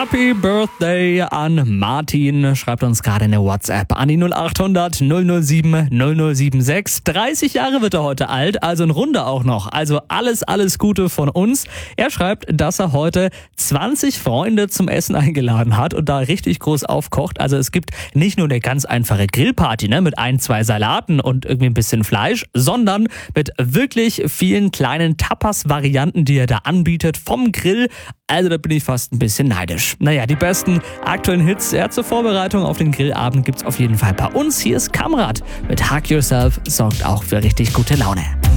Happy Birthday an Martin. Schreibt uns gerade eine WhatsApp an die 0800 007 0076. 30 Jahre wird er heute alt, also ein Runder auch noch. Also alles Gute von uns. Er schreibt, dass er heute 20 Freunde zum Essen eingeladen hat und da richtig groß aufkocht. Also es gibt nicht nur eine ganz einfache Grillparty, mit 1, 2 Salaten und irgendwie ein bisschen Fleisch, sondern mit wirklich vielen kleinen Tapas-Varianten, die er da anbietet vom Grill. Also da bin ich fast ein bisschen neidisch. Naja, die besten aktuellen Hits zur Vorbereitung auf den Grillabend gibt's auf jeden Fall bei uns. Hier ist Kamrat mit Hug Yourself, sorgt auch für richtig gute Laune.